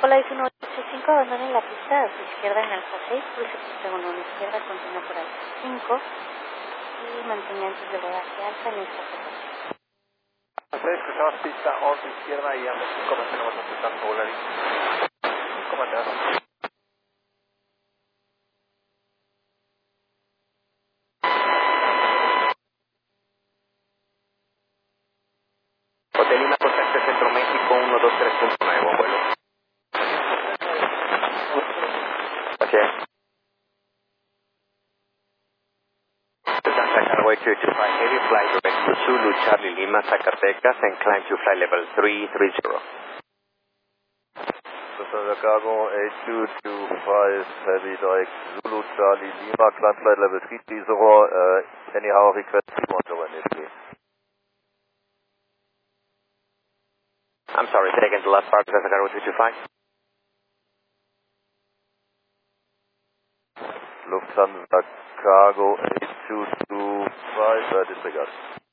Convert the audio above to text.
Hola, es 1865, abandone la pista a su izquierda en Alfa 6, pulse pista 1 a la izquierda, continúa por Alfa 5 y mantenga antes de rodaje alfa en esta posición. Entonces, cruzamos pista 11 izquierda y Alfa 5 mantenemos aceptando volarín. 5 mantenemos. Hotel Lima, contacto Centro México 123.9, buen vuelo. Gracias. Santa Cargo 225, heavy flight direct to Zulu, Charlie Lima, Zacatecas, and climb to flight level 330. Santa Cargo 8225, heavy direct Zulu, Charlie Lima, climb flight level 330, anyhow request 310 initially. I'm sorry, say again the last part, Santa Cargo 225. Lufthansa Cargo 8225, disregard.